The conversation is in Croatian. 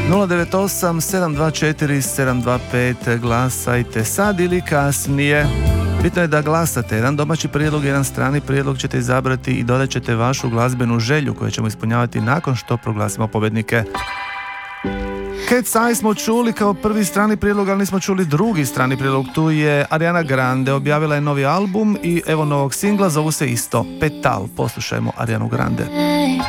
098 724 725, glasajte sad ili kasnije. Bitno je da glasate. Jedan domaći prijedlog, jedan strani prijedlog ćete izabrati i dodat ćete vašu glazbenu želju koju ćemo ispunjavati nakon što proglasimo pobjednike. Cat's Eye smo čuli kao prvi strani prijedlog, ali nismo čuli drugi strani prijedlog. Tu je Ariana Grande, objavila je novi album i evo novog singla, zovu se isto Petal. Poslušajmo Arianu Grande.